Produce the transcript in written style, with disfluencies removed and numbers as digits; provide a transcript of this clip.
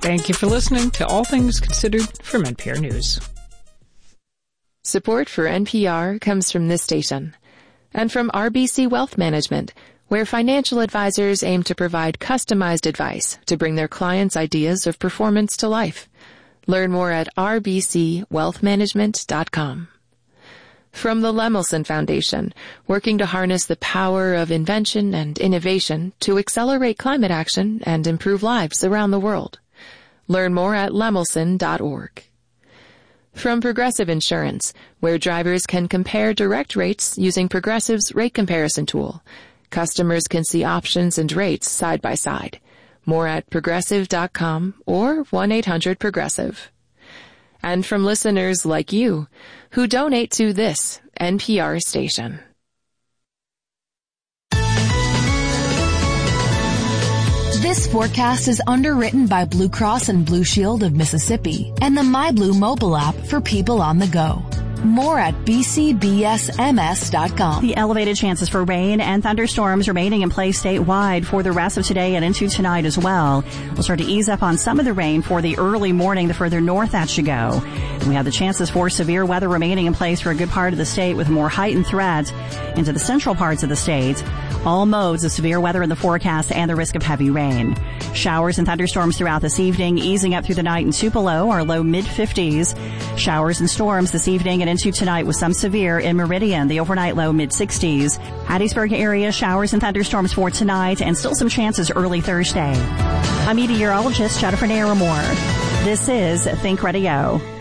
Thank you for listening to All Things Considered from NPR News. Support for NPR comes from this station and from RBC Wealth Management, where financial advisors aim to provide customized advice to bring their clients' ideas of performance to life. Learn more at rbcwealthmanagement.com. From the Lemelson Foundation, working to harness the power of invention and innovation to accelerate climate action and improve lives around the world. Learn more at lemelson.org. From Progressive Insurance, where drivers can compare direct rates using Progressive's rate comparison tool. Customers can see options and rates side by side. More at progressive.com or 1-800-PROGRESSIVE. And from listeners like you, who donate to this NPR station. This forecast is underwritten by Blue Cross and Blue Shield of Mississippi and the MyBlue mobile app for people on the go. More at bcbsms.com. The elevated chances for rain and thunderstorms remaining in place statewide for the rest of today and into tonight as well. We'll start to ease up on some of the rain for the early morning the further north that you go. And we have the chances for severe weather remaining in place for a good part of the state with more heightened threats into the central parts of the state. All modes of severe weather in the forecast and the risk of heavy rain. Showers and thunderstorms throughout this evening, easing up through the night in Tupelo, our low mid-50s. Showers and storms this evening and into tonight with some severe in Meridian, the overnight low mid-60s. Hattiesburg area, showers and thunderstorms for tonight and still some chances early Thursday. I'm meteorologist Jennifer Naramore. This is Think Radio.